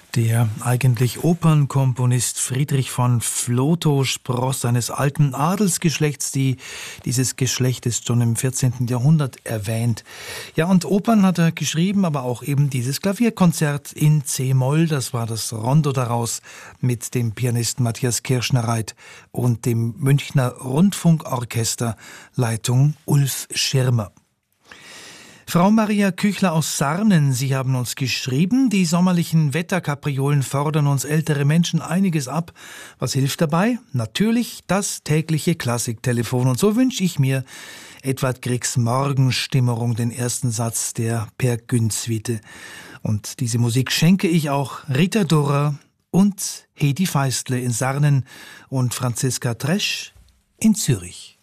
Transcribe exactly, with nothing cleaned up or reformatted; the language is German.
Der eigentlich Opernkomponist Friedrich von Flotow spross eines alten Adelsgeschlechts, die dieses Geschlecht ist schon im vierzehnten Jahrhundert erwähnt. Ja, und Opern hat er geschrieben, aber auch eben dieses Klavierkonzert in C-Moll, das war das Rondo daraus mit dem Pianisten Matthias Kirschner-Reit und dem Münchner Rundfunkorchester, Leitung Ulf Schirmer. Frau Maria Küchler aus Sarnen, Sie haben uns geschrieben, die sommerlichen Wetterkapriolen fordern uns ältere Menschen einiges ab. Was hilft dabei? Natürlich das tägliche Klassiktelefon. Und so wünsche ich mir Edvard Griegs Morgenstimmerung, den ersten Satz der Per Gynt-Suite. Und diese Musik schenke ich auch Rita Durrer und Hedi Feistle in Sarnen und Franziska Tresch in Zürich.